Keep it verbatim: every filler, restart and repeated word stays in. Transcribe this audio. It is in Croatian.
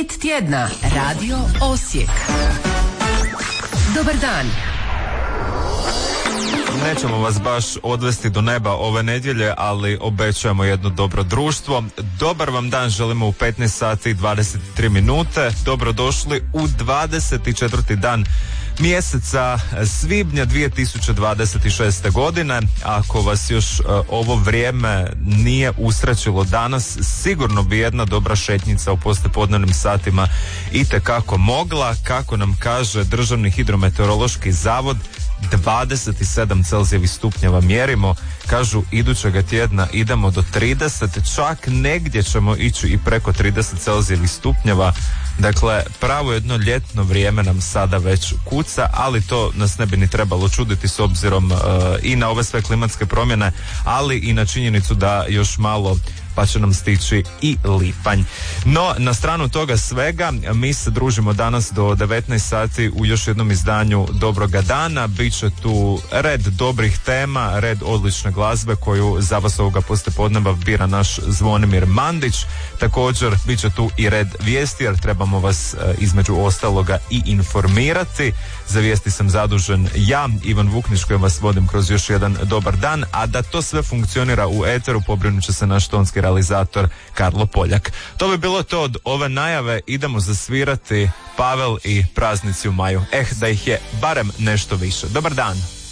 Hit tjedna, Radio Osijek. Dobar dan. Nećemo vas baš odvesti do neba ove nedjelje, ali obećujemo jedno dobro društvo. Dobar vam dan želimo u petnaest sati i dvadeset tri minute. Dobrodošli u dvadeset četvrti dan mjeseca svibnja dvije tisuće dvadeset šeste. godine. Ako vas još uh, ovo vrijeme nije usrećilo danas, sigurno bi jedna dobra šetnjica u poslijepodnevnim satima itekako mogla. Kako nam kaže Državni hidrometeorološki zavod, dvadeset sedam Celzijevih stupnjeva mjerimo. Kažu idućega tjedna idemo do trideset, čak negdje ćemo ići i preko trideset Celzijevih stupnjeva. Dakle, pravo jedno ljetno vrijeme nam sada već kuca, ali to nas ne bi ni trebalo čuditi s obzirom uh, i na ove sve klimatske promjene, ali i na činjenicu da još malo pa će nam stići i lipanj. No, na stranu toga svega, mi se družimo danas do devetnaest sati u još jednom izdanju Dobroga dana. Biće tu red dobrih tema, red odlične glazbe koju za vas ovoga poslijepodneva bira naš Zvonimir Mandić. Također, bit će tu i red vijesti, jer trebamo vas između ostaloga i informirati. Za vijesti sam zadužen ja, Ivan Vuknić, koji vas vodim kroz još jedan dobar dan, a da to sve funkcionira u eteru pobrinut će se naš tonski realizator Karlo Poljak. To bi bilo to od ove najave. Idemo zasvirati Pavel i Praznici u maju. Eh, da ih je barem nešto više. Dobar dan.